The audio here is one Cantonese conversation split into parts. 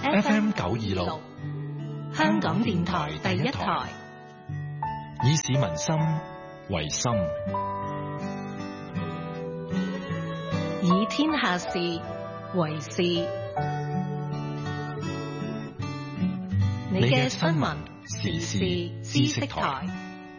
FM 926，香港電台第一台， 以市民心為心， 以天下事為事。你嘅新聞時事知識台。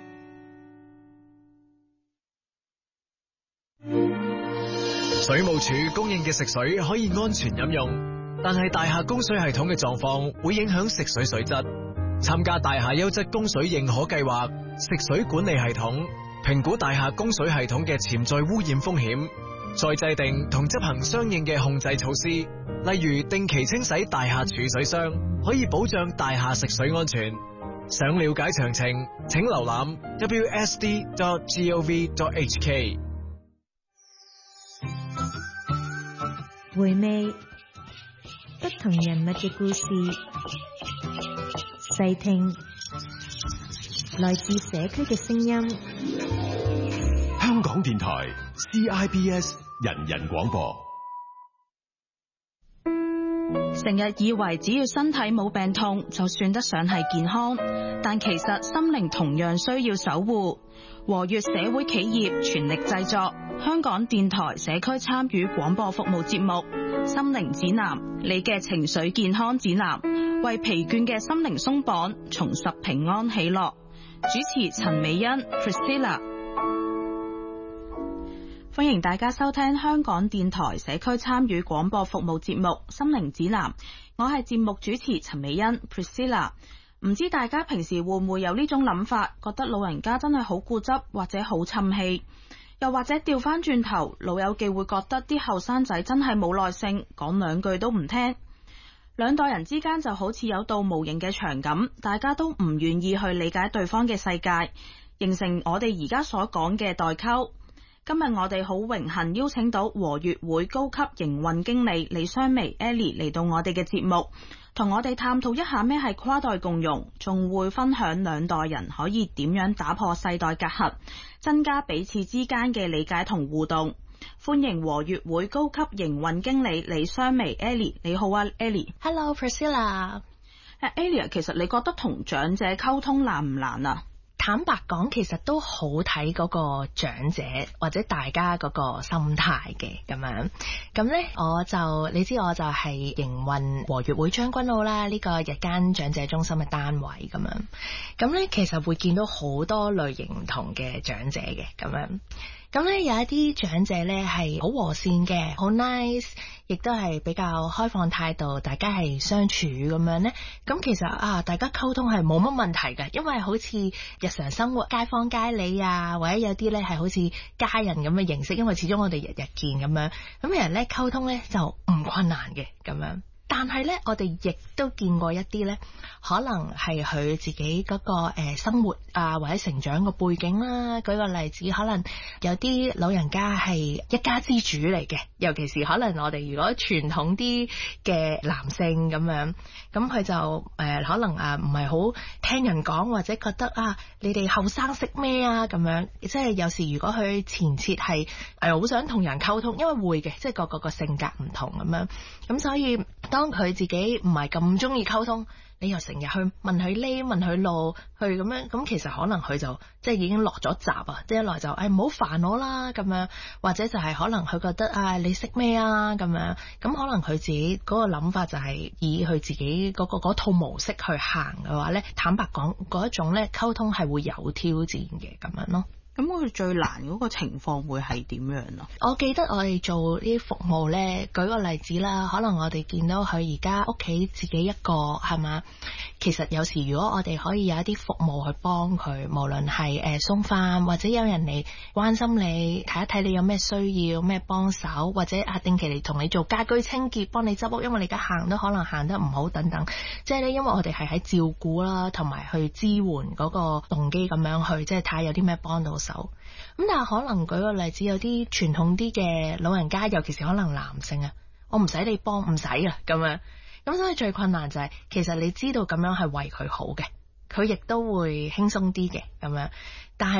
水務署供應嘅食水可以安全飲用，但係大廈供水系統嘅狀況會影響食水水質。參加大廈優質供水認可計劃，食水管理系統評估大廈供水系統嘅潛在污染風險，再制定同執行相應嘅控制措施，例如定期清洗大廈儲水箱，可以保障大廈食水安全。想了解詳情，請瀏覽 wsd.gov.hk。 回味不同人物嘅故事，細聽來自社區嘅聲音。 香港電台 CIBS 人人廣播。 成日以為只要身體冇病痛就算得上係健康，但其實心靈同樣需要守護。和悅社會企業全力製作香港電台社區參與廣播服務節目《心靈指南》，你嘅情緒健康指南，為疲倦嘅心靈鬆綁，重拾平安喜樂。主持陳美欣 Priscilla， 歡迎大家收聽香港電台社區參與廣播服務節目《心靈指南》，我係節目主持陳美欣 Priscilla。唔知大家平時會唔會有呢種諗法，覺得老人家真係好固執或者好沉氣，又或者調翻轉頭，老友記會覺得啲後生仔真係冇耐性，講兩句都唔聽。兩代人之間就好似有道無形嘅牆咁，大家都唔願意去理解對方嘅世界，形成我哋而家所講嘅代溝。今日我哋好榮幸邀請到和悅會高級營運經理李雙薇 Ellie 嚟到我哋嘅節目，同我哋探討一下咩係跨代共融，仲會分享兩代人可以點樣打破世代隔閡，增加彼此之間嘅理解同互動。歡迎和悅會高級營運經理李雙薇 Ellie。你好啊 Ellie。 Hello Priscilla。 Ellie， 其實你覺得同長者溝通難唔難啊？ 坦白講，其實都好睇嗰個長者或者大家嗰個心態嘅咁樣。咁呢，你知我就係營運和悅會將軍澳啦，呢個日間長者中心嘅單位咁樣。咁呢，其實會見到好多類型唔同嘅長者嘅咁樣。咁呢，有一啲長者呢係好和善嘅，好 nice， 亦都係比較開放態度，大家係相處咁樣呢。咁其實大家溝通係冇乜問題嘅，因為好似日常生活街坊街里啊，或者有啲呢係好似家人咁嘅形式，因為始終我哋日日見咁樣，咁人呢溝通呢就唔困難嘅咁樣。但係咧，我哋亦都見過一啲咧，可能係佢自己嗰個生活啊，或者成長個背景啦。舉個例子，可能有啲老人家係一家之主嚟嘅，尤其是可能我哋如果傳統啲嘅男性咁樣，咁佢就可能唔係好聽人講，或者覺得你哋後生識咩啊咁樣。即係有時如果佢前設係好想同人溝通，因為會嘅，即係個性格唔同咁樣，咁所以當佢自己唔係咁中意溝通，你又成日去問佢呢問佢路去咁樣，咁其實可能佢就即係已經落咗閘啊！即係一來就唔好煩我啦咁樣，或者就係可能佢覺得你識咩啊咁樣，咁可能佢自己嗰個諗法就係以佢自己嗰套模式去行嘅話咧，坦白講嗰一種咧溝通係會有挑戰嘅咁樣咯。 咁佢最難嗰個情況會係點樣啊？ 我記得我哋做呢啲服務呢，舉個例子啦，可能我哋見到佢而家屋企自己一個係嘛，其實有時如果我哋可以有一啲服務去幫佢，無論係送飯或者有人嚟關心你，睇一睇你有咩需要咩幫手，或者定期嚟同你做家居清潔，幫你執屋，因為你而家行都可能行得唔好等等，即係呢，因為我哋係喺照顧啦，同埋去支援嗰個動機咁樣去，即係睇下有啲咩幫到手。咁但係可能舉個例子，有啲傳統啲嘅老人家，尤其是可能男性啊，我唔使你幫，唔使啊咁樣。咁所以最困難就係，其實你知道咁樣係為佢好嘅，佢亦都會輕鬆啲嘅咁樣。但係呢，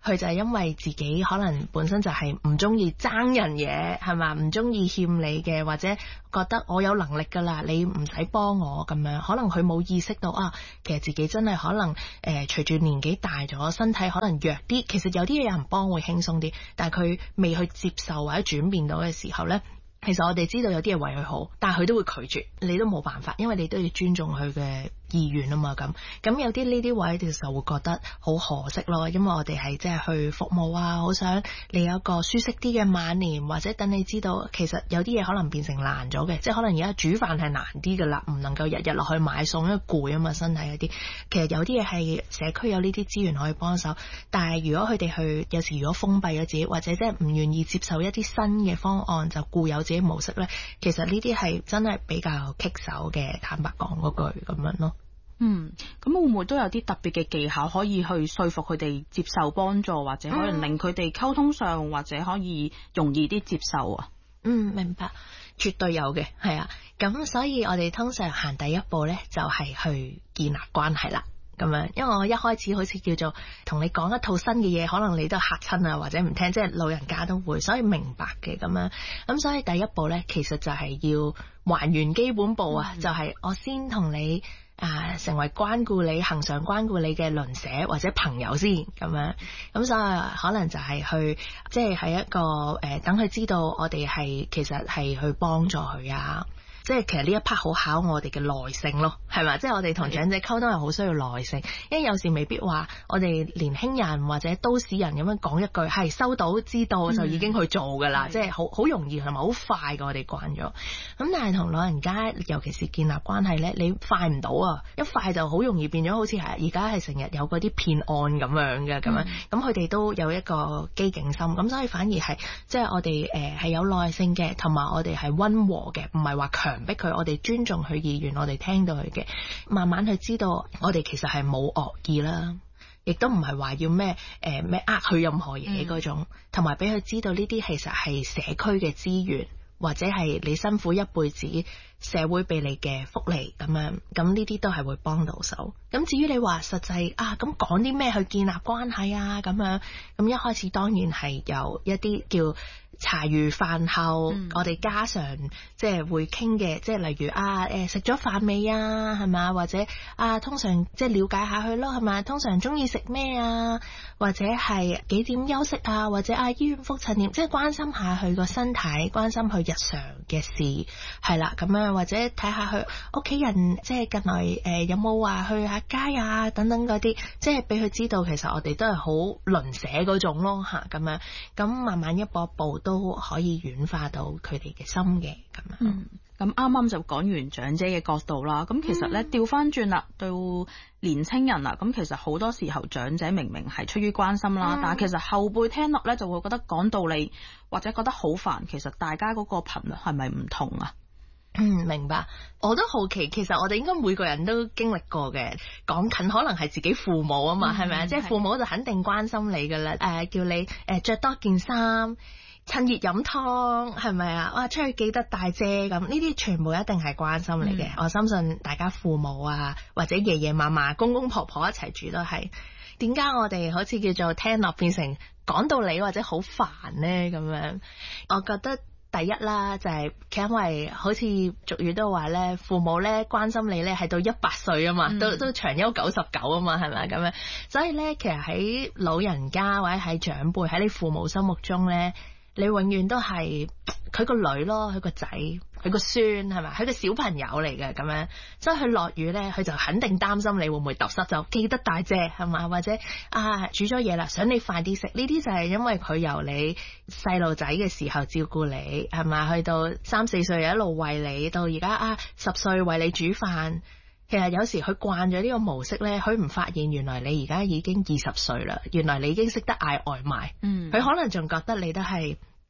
佢就係因為自己可能本身就係唔中意爭人嘢，係嘛，唔中意欠你嘅，或者覺得我有能力㗎啦，你唔使幫我咁樣。可能佢冇意識到啊，其實自己真係可能隨住年紀大咗，身體可能弱啲。其實有啲嘢有人幫會輕鬆啲，但係佢未去接受或者轉變到嘅時候呢，其實我哋知道有啲嘢為佢好，但係佢都會拒絕，你都冇辦法，因為你都要尊重佢嘅意願啊嘛。咁有啲呢啲位嘅時候會覺得好可惜咯，因為我哋係即係去服務啊，好想你有一個舒適啲嘅晚年，或者等你知道其實有啲嘢可能變成難咗嘅，即係可能而家煮飯係難啲噶啦，唔能夠日日落去買餸，因為攰啊嘛，身體嗰啲。其實有啲嘢係社區有呢啲資源可以幫手，但係如果佢哋去有時如果封閉咗自己，或者即係唔願意接受一啲新嘅方案，就固有自己模式咧，其實呢啲係真係比較棘手嘅，坦白講嗰句咁樣咯。 咁會唔會都有啲特別嘅技巧可以去說服佢哋接受幫助，或者可能令佢哋溝通上或者可以容易啲接受啊？ 明白，絕對有嘅，係啊。咁所以我哋通常行第一步咧，就係去建立關係啦。咁樣，因為我一開始好似叫做同你講一套新嘅嘢，可能你都嚇親啊，或者唔聽，即係老人家都會，所以明白嘅咁樣。咁所以第一步咧，其實就係要還原基本步啊，就係我先同你成為關顧你、恆常關顧你嘅鄰舍或者朋友先咁樣。咁所以可能就係去，即係係一個等佢知道我哋係其實係去幫助佢啊。即係其實呢一 part 好考我哋嘅耐性咯，係嘛？即係我哋同長者溝通係好需要耐性，因為有時未必話我哋年輕人或者都市人咁樣講一句係收到知道就已經去做噶啦，即係好容易同埋好快嘅，我哋慣咗。咁但係同老人家尤其是建立關係咧，你快唔到啊！一快就好容易變咗好似係而家係成日有嗰啲騙案咁樣嘅咁樣，咁佢哋都有一個機警心，咁所以反而係即係我哋係有耐性嘅，同埋我哋係溫和嘅，唔係話強逼佢，我哋尊重佢意願，我哋聽到佢嘅，慢慢去知道我哋其實係冇惡意啦，亦都唔係話要咩呃佢任何嘢嗰種，同埋俾佢知道呢啲其實係社區嘅資源，或者係你辛苦一輩子社會俾你嘅福利咁樣，咁呢啲都係會幫到手。咁至於你話實際咁講啲咩去建立關係啊咁樣，咁一開始當然係有一啲叫茶餘飯後，我哋家常即係會傾嘅，即係例如食咗飯未啊，係嘛？或者通常即係了解下佢咯，係嘛？通常中意食咩啊？或者係幾點休息啊？或者醫院覆診點，即係關心下佢個身體，關心佢日常嘅事，係啦咁樣，或者睇下佢屋企人即係近來有冇話去下街啊等等嗰啲，即係俾佢知道其實我哋都係好鄰舍嗰種咯嚇咁樣，咁慢慢一步一步都可以軟化到佢哋嘅心嘅咁樣。 咁啱啱就講完長者嘅角度啦，咁其實咧調翻轉啦，到年青人啦，咁其實好多時候長者明明係出於關心啦，但係其實後輩聽落咧就會覺得講道理或者覺得好煩，其實大家嗰個頻率係咪唔同啊？ 明白。我都好奇，其實我哋應該每個人都經歷過嘅。講近可能係自己父母啊嘛，係咪啊？即係父母就肯定關心你噶啦，叫你着多件衫，趁熱飲湯，係咪啊？哇，出去記得帶遮咁，呢啲全部一定係關心你嘅。我相信大家父母啊，或者爺爺嫲嫲、公公婆婆一齊住都係。點解我哋好似叫做聽落變成講道理或者好煩呢？咁樣，我覺得第一啦，就係因為好似俗語都話咧，父母咧關心你咧係到100歲啊嘛，都長憂99啊嘛，係咪咁樣？所以咧，其實喺老人家或者喺長輩喺你父母心目中咧，你永遠都係佢個女咯，佢個仔，佢個孫係咪？佢個小朋友嚟嘅咁樣，所以佢落雨咧，佢就肯定擔心你會唔會揼濕，就記得帶遮係嘛？或者煮咗嘢啦，想你快啲食，呢啲就係因為佢由你細路仔嘅時候照顧你係嘛，去到3、4歲一路餵你，到而家10歲餵你煮飯。其實有時佢慣咗呢個模式咧，佢唔發現原來你而家已經20歲啦，原來你已經識得嗌外賣。佢可能仲覺得你都係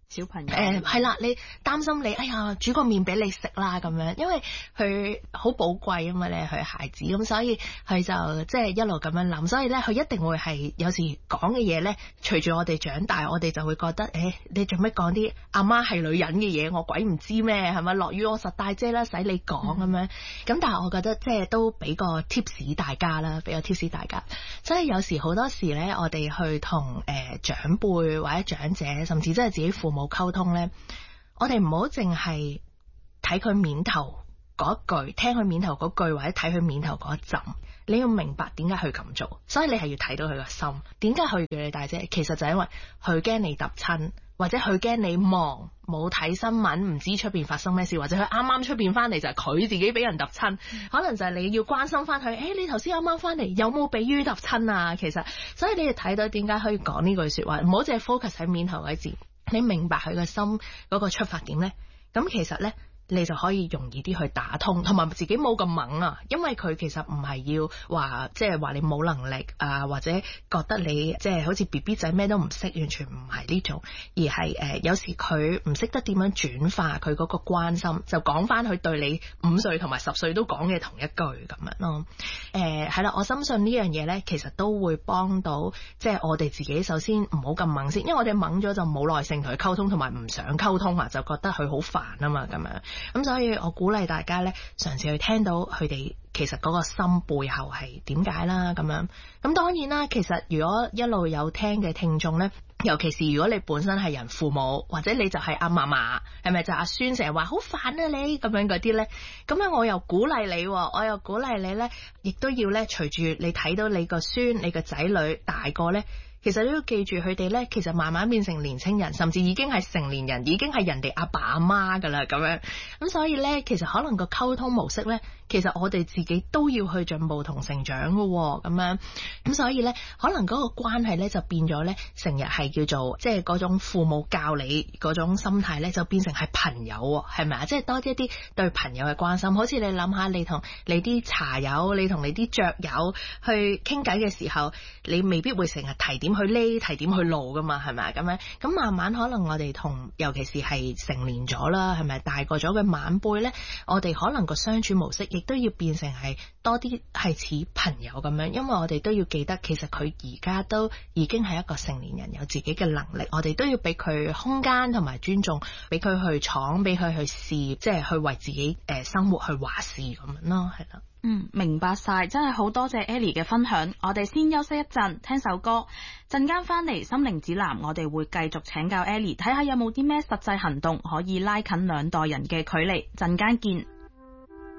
小朋友係啦，你擔心你哎呀煮個麵俾你食啦咁樣，因為佢好寶貴啊嘛，你係佢孩子，咁所以佢就即係一路咁樣諗，所以咧佢一定會係有時講嘅嘢咧，隨住我哋長大，我哋就會覺得你做咩講啲阿媽係女人嘅嘢，我鬼唔知咩，係咪落雨我實帶遮啦，使你講咁樣。咁但係我覺得即係都俾個 tips 大家啦，俾個 tips 大家。所以有時好多時咧，我哋去同長輩或者長者，甚至即係自己父母溝通咧，我哋唔好淨係睇佢面頭嗰句，聽佢面頭嗰句，或者睇佢面頭嗰一陣。你要明白點解佢咁做，所以你係要睇到佢個心。點解佢叫你帶遮？其實就係因為佢驚你揼親，或者佢驚你忙冇睇新聞，唔知出邊發生咩事，或者佢啱啱出邊翻嚟就係佢自己俾人揼親，可能就係你要關心翻佢。你頭先啱啱翻嚟有冇俾魚揼親啊？其實，所以你要睇到點解可以講呢句說話，唔好淨係 focus 喺面頭嗰字。你明白佢個心嗰個出發點咧，咁其實咧，你就可以容易啲去打通，同埋自己冇咁猛啊，因為佢其實唔係要話即係話你冇能力啊，或者覺得你即係好似 BB 仔咩都唔識，完全唔係呢種，而係有時佢唔識得點樣轉化佢嗰個關心，就講翻佢對你5歲同埋10歲都講嘅同一句咁樣咯。係啦，我深信呢樣嘢咧，其實都會幫到即係我哋自己，首先唔好咁猛先，因為我哋猛咗就冇耐性同佢溝通，同埋唔想溝通啊，就覺得佢好煩啊嘛咁樣。咁所以我鼓勵大家咧，嘗試去聽到佢哋其實嗰個心背後係點解啦咁樣。咁當然啦，其實如果一路有聽嘅聽眾咧，尤其是如果你本身係人父母，或者你就係阿嫲嫲，係咪就阿孫成日話好煩啊你咁樣嗰啲咧，咁樣我又鼓勵你，我又鼓勵你咧，亦都要咧隨住你睇到你個孫、你個仔女大個咧。其實都要記住佢哋咧，其實慢慢變成年青人，甚至已經係成年人，已經係人哋阿爸阿媽噶啦咁樣。咁所以咧，其實可能個溝通模式咧，其實我哋自己都要去進步同成長噶咁樣。咁所以咧，可能嗰個關係咧就變咗咧，成日係叫做即係嗰種父母教你嗰種心態咧，就變成係朋友，係咪啊？即係多啲一啲對朋友嘅關心。好似你諗下，你同你啲茶友，你同你啲雀友去傾偈嘅時候，你未必會成日提點去呢提點去路噶嘛，係咪咁樣？咁慢慢可能我哋同，尤其是係成年咗啦，係咪大個咗嘅晚輩咧，我哋可能個相處模式亦都要變成係多啲係似朋友咁樣，因為我哋都要記得，其實佢而家都已經係一個成年人，有自己嘅能力，我哋都要俾佢空間同埋尊重，俾佢去闖，俾佢去試，即係去為自己生活去話事咁樣咯，係啦。 明白晒，真係好多謝 Ellie 嘅分享。我哋先休息一陣，聽首歌，陣間翻嚟心靈指南，我哋會繼續請教 Ellie，睇下有冇啲咩實際行動可以拉近兩代人嘅距離。陣間見。